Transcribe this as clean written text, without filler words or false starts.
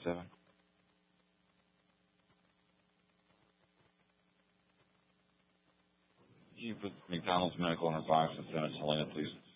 37. You put McDonald's Medical in a box and send it to Helena, please.